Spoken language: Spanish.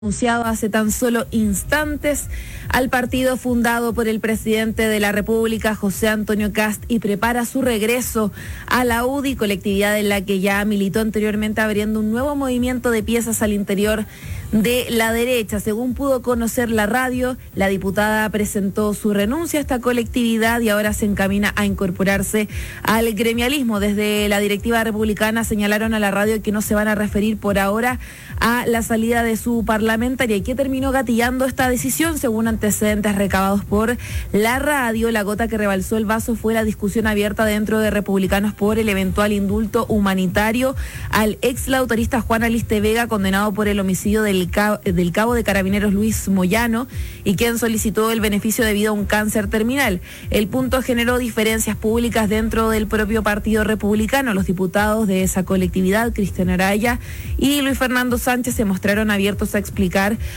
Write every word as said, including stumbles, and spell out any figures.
Anunciado hace tan solo instantes al partido fundado por el presidente de la República, José Antonio Kast, y prepara su regreso a la U D I, colectividad en la que ya militó anteriormente, abriendo un nuevo movimiento de piezas al interior de la derecha. Según pudo conocer la radio, la diputada presentó su renuncia a esta colectividad y ahora se encamina a incorporarse al gremialismo. Desde la directiva republicana señalaron a la radio que no se van a referir por ahora a la salida de su parlamentaria. ¿Y qué terminó gatillando esta decisión? Según antecedentes recabados por la radio, la gota que rebalsó el vaso fue la discusión abierta dentro de Republicanos por el eventual indulto humanitario al ex lautorista Juan Aliste Vega, condenado por el homicidio del cabo, del cabo de Carabineros Luis Moyano, y quien solicitó el beneficio debido a un cáncer terminal. El punto generó diferencias públicas dentro del propio partido republicano. Los diputados de esa colectividad, Cristian Araya y Luis Fernando Sánchez, se mostraron abiertos a explicar